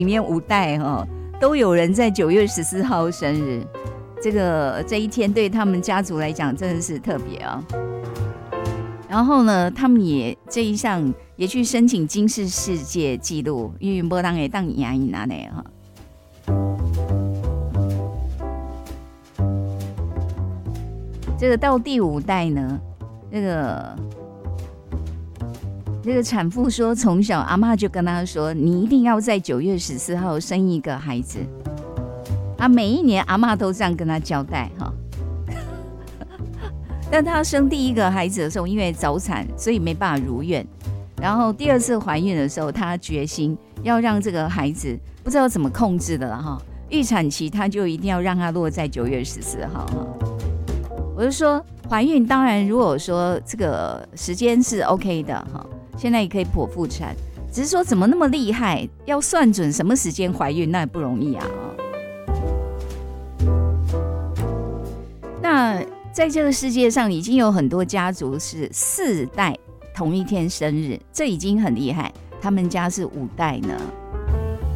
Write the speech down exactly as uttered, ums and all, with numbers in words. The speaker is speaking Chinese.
里面五代哈都有人在九月十四号生日，这个这一天对他们家族来讲真的是特别啊。然后呢，他们也这一项也去申请金氏世界纪录，因为没人会当赢赢啊呢哈。这个到第五代呢，那个那个产妇说，从小阿嬷就跟她说，你一定要在九月十四号生一个孩子。啊，每一年阿嬷都这样跟她交代哈。但她生第一个孩子的时候，因为早产，所以没办法如愿。然后第二次怀孕的时候，她决心要让这个孩子不知道怎么控制的了哈。预产期她就一定要让它落在九月十四号哈。我就说怀孕，当然如果说这个时间是 OK 的哈，现在也可以剖腹产，只是说怎么那么厉害，要算准什么时间怀孕，那也不容易啊。那在这个世界上已经有很多家族是四代同一天生日，这已经很厉害，他们家是五代呢。